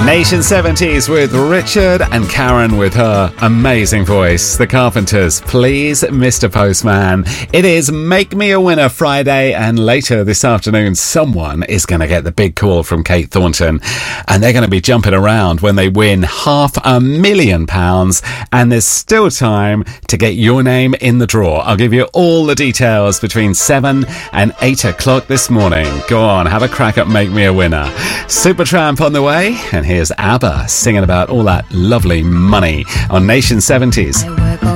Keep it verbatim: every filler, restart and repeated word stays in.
Nation seventies with Richard and Karen with her amazing voice. The Carpenters, Please Mister Postman. It is Make Me a Winner Friday, and later this afternoon someone is going to get the big call from Kate Thornton, and they're going to be jumping around when they win half a million pounds, and there's still time to get your name in the draw. I'll give you all the details between seven and eight o'clock this morning. Go on, have a crack at Make Me a Winner. Supertramp on the way, and here's ABBA singing about all that lovely money on Nation seventies.